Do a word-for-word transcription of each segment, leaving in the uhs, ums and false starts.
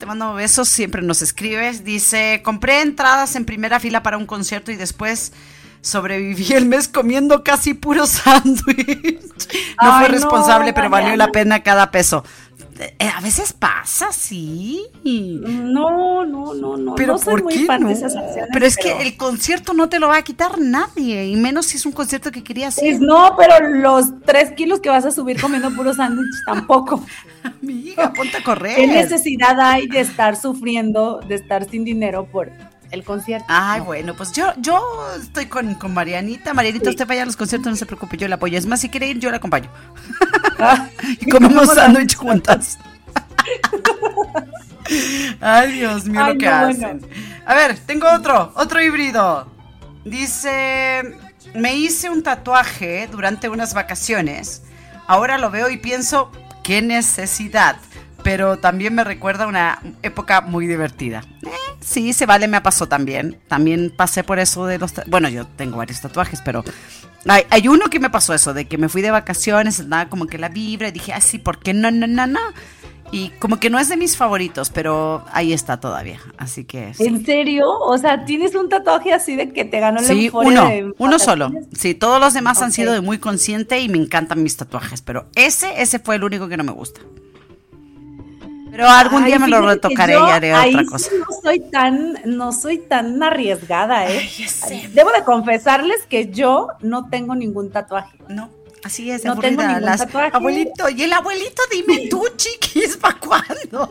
mando besos, siempre nos escribes. Dice, compré entradas en primera fila para un concierto y después sobreviví el mes comiendo casi puro sándwich. No Ay, fue responsable, no, pero Mariana. valió la pena cada peso. Eh, a veces pasa, sí. No, no, no, no. Pero no soy ¿por muy qué fan no? de esas acciones, pero es pero... que el concierto no te lo va a quitar nadie, y menos si es un concierto que querías ir. Pues no, pero los tres kilos que vas a subir comiendo puro sándwich tampoco. Amiga, ponte a correr. ¿Qué necesidad hay de estar sufriendo, de estar sin dinero por el concierto? Ay, No. bueno, pues yo, yo estoy con, con Marianita. Marianita, Sí. usted vaya a los conciertos, no se preocupe, yo la apoyo. Es más, si quiere ir, yo la acompaño. Ah, Y comemos comemos sándwich sándwich juntas. Ay, Dios mío, Ay, lo que no, hacen. bueno. A ver, tengo otro, otro híbrido. Dice, me hice un tatuaje durante unas vacaciones. Ahora lo veo y pienso, qué necesidad. Pero también me recuerda una época muy divertida. Eh, sí, se vale, me pasó también. También pasé por eso de los... ta- Bueno, yo tengo varios tatuajes, pero... Hay, hay uno que me pasó eso, de que me fui de vacaciones, andaba como que la vibra, y dije, ah, sí, ¿por qué no, no, no, no? Y como que no es de mis favoritos, pero ahí está todavía, así que... Sí, ¿En serio? O sea, ¿tienes un tatuaje así de que te ganó la sí, euforia uno, de uno solo. vacaciones? Sí, todos los demás han Ok. sido de muy consciente y me encantan mis tatuajes, pero ese, ese fue el único que no me gusta. Pero algún Ay, día me lo fíjate que retocaré yo y haré ahí otra sí cosa. no soy tan, no soy tan arriesgada, ¿eh? Ay, ya sé. Debo de confesarles que yo no tengo ningún tatuaje. No, así es, No tengo aburrida. ningún Las- tatuaje. Abuelito, y el abuelito, dime tú, chiquis, ¿para cuándo?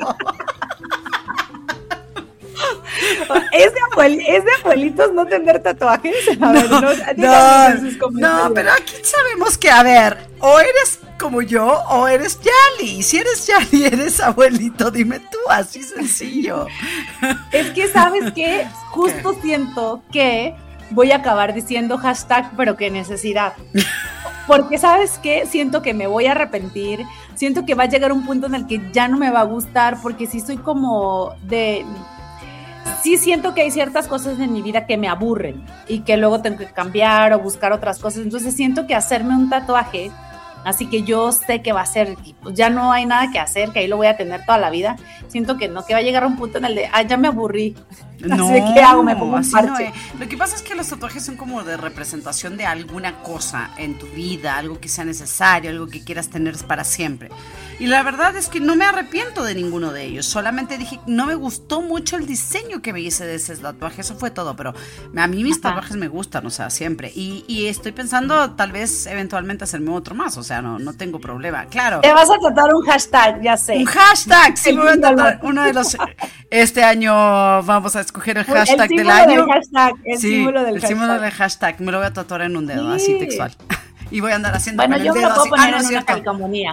¿Es de, abuel- ¿Es de abuelitos no tener tatuajes? A ver, no, díganos en sus No, comentarios. no, pero aquí sabemos que, a ver, o eres como yo o eres Yali. Si eres Yali, eres abuelito, dime tú, así sencillo. Es que, ¿sabes qué? Justo siento que voy a acabar diciendo hashtag, pero qué necesidad. Porque, ¿sabes qué? Siento que me voy a arrepentir, siento que va a llegar un punto en el que ya no me va a gustar, porque sí soy como de... Sí siento que hay ciertas cosas en mi vida que me aburren y que luego tengo que cambiar o buscar otras cosas. Entonces siento que hacerme un tatuaje, así que yo sé que va a ser, pues ya no hay nada que hacer, que ahí lo voy a tener toda la vida. Siento que no, que va a llegar un punto en el de, ah, ya me aburrí. No, Así de, ¿qué hago? Me pongo un así no parche. es. Lo que pasa es que los tatuajes son como de representación de alguna cosa en tu vida, algo que sea necesario, algo que quieras tener para siempre. Y la verdad es que no me arrepiento de ninguno de ellos, solamente dije, no me gustó mucho el diseño que me hice de ese tatuaje, eso fue todo, pero a mí mis Ajá. tatuajes me gustan, o sea, siempre. Y, y estoy pensando tal vez eventualmente hacerme otro más, o sea, no, no tengo problema, claro. Te vas a tratar un hashtag, ya sé. Un hashtag, sí, El me voy a símbolo. tratar uno de los... Este año vamos a escoger el hashtag el del símbolo año. del hashtag, el Sí, símbolo del el símbolo hashtag. del hashtag. Me lo voy a tatuar en un dedo, Sí. así textual. Y voy a andar haciendo Bueno, con el yo me dedo lo puedo así. poner Ah, no, en es una cierto. calcamonía.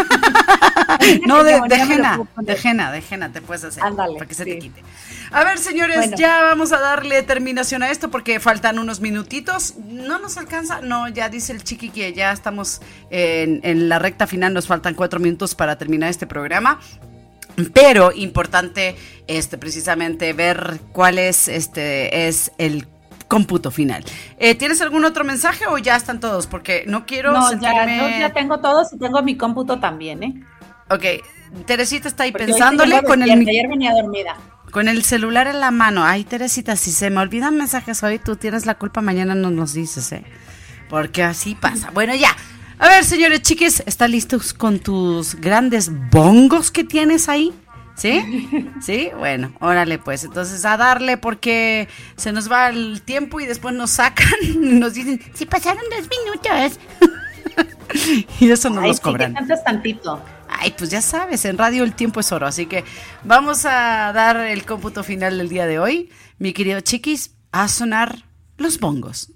No, de, de calcamonía me lo henna, puedo poner. de henna, de henna te puedes hacer. Ándale, para que se sí. te quite. A ver, señores, Bueno. ya vamos a darle terminación a esto porque faltan unos minutitos. No nos alcanza, no, ya dice el chiqui que ya estamos en, en la recta final, nos faltan cuatro minutos para terminar este programa. Pero importante, este, precisamente ver cuál es, este, es el cómputo final. Eh, ¿Tienes algún otro mensaje o ya están todos? Porque no quiero No, sentirme... ya, yo ya tengo todos y tengo mi cómputo también, ¿eh? Ok, Teresita está ahí Porque hoy sí pensándole vengo con el, despierta, mi- ayer venía dormida. con el celular en la mano. Ay, Teresita, si se me olvidan mensajes hoy, tú tienes la culpa, mañana nos los dices, ¿eh? Porque así pasa. Bueno, ya. A ver, señores chiques, ¿están listos con tus grandes bongos que tienes ahí? ¿Sí? ¿Sí? Bueno, órale pues, entonces a darle porque se nos va el tiempo y después nos sacan y nos dicen, sí pasaron dos minutos. Y eso nos Ay, los sí, cobran. que cantas tantito. Ay, pues ya sabes, en radio el tiempo es oro, así que vamos a dar el cómputo final del día de hoy. Mi querido chiquis, a sonar los bongos.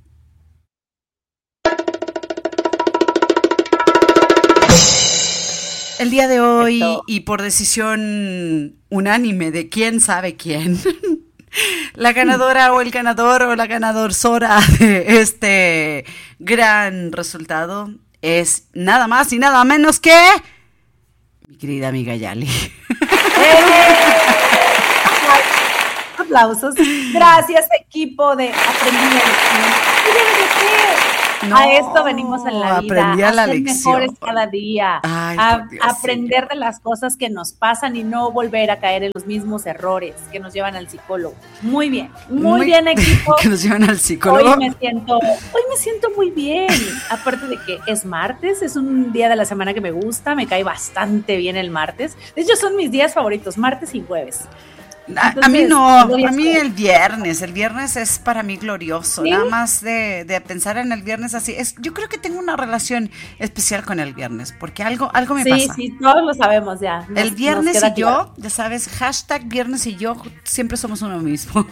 El día de hoy, Esto. y por decisión unánime de quién sabe quién, la ganadora o el ganador o la ganadorsora de este gran resultado es nada más y nada menos que mi querida amiga Yali. Aplausos. Gracias, equipo de Aprendiendo. No, a esto venimos en la vida, aprendí a, la a ser lección. mejores cada día, Ay, a Dios, aprender sí. de las cosas que nos pasan y no volver a caer en los mismos errores que nos llevan al psicólogo. Muy bien, muy, muy bien, equipo. Que nos llevan al psicólogo. Hoy me siento, hoy me siento muy bien. Aparte de que es martes, es un día de la semana que me gusta, me cae bastante bien el martes. De hecho, son mis días favoritos, martes y jueves. Entonces, a, a mí no, a mí el viernes, el viernes es para mí glorioso, ¿sí? Nada más de, de pensar en el viernes así, es, yo creo que tengo una relación especial con el viernes, porque algo, algo me sí, pasa. Sí, sí, todos lo sabemos ya. Nos, el viernes y yo, ya sabes, hashtag viernes y yo, siempre somos uno mismo.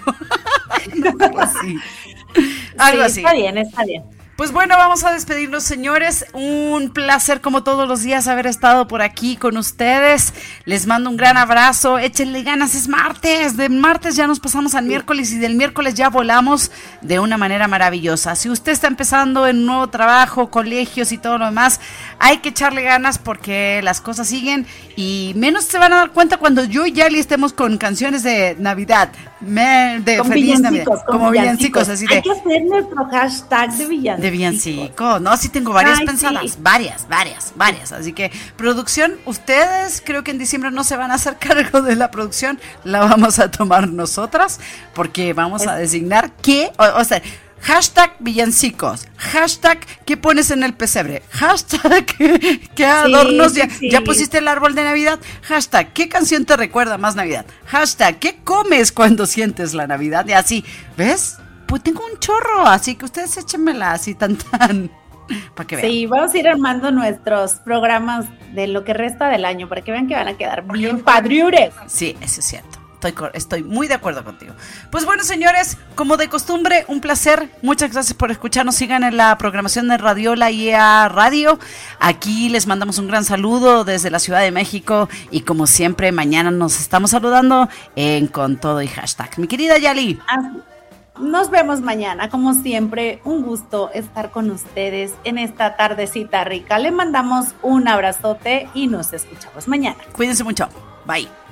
Algo así. Algo sí, así. Está bien, está bien. Pues bueno, vamos a despedirnos, señores. Un placer, como todos los días, haber estado por aquí con ustedes. Les mando un gran abrazo. Échenle ganas, es martes. De martes ya nos pasamos al miércoles y del miércoles ya volamos de una manera maravillosa. Si usted está empezando en un nuevo trabajo, colegios y todo lo demás, hay que echarle ganas porque las cosas siguen y menos se van a dar cuenta cuando yo y Yali estemos con canciones de Navidad, de con Feliz Navidad, como villancicos. Así de, hay que hacer nuestro hashtag de villancicos. De villancico, no, sí tengo varias Ay, pensadas, sí. varias, varias, varias. Así que, producción, ustedes creo que en diciembre no se van a hacer cargo de la producción, la vamos a tomar nosotras, porque vamos es... a designar qué, o, o sea, hashtag villancicos, hashtag qué pones en el pesebre, hashtag qué adornos, sí, ya, sí. ya pusiste el árbol de Navidad, hashtag qué canción te recuerda más Navidad, hashtag qué comes cuando sientes la Navidad, y así, ¿ves? Pues tengo un chorro, así que ustedes échenmela así tan tan para que vean. Sí, vamos a ir armando nuestros programas de lo que resta del año para que vean que van a quedar bien padriures. Sí, eso es cierto. Estoy, estoy muy de acuerdo contigo. Pues bueno, señores, como de costumbre, un placer. Muchas gracias por escucharnos. Sigan en la programación de Radiola y E A Radio. Aquí les mandamos un gran saludo desde la Ciudad de México. Y como siempre, mañana nos estamos saludando en Con Todo y Hashtag. Mi querida Yali. Así. Nos vemos mañana, como siempre, un gusto estar con ustedes en esta tardecita rica. Le mandamos un abrazote y nos escuchamos mañana. Cuídense mucho. Bye.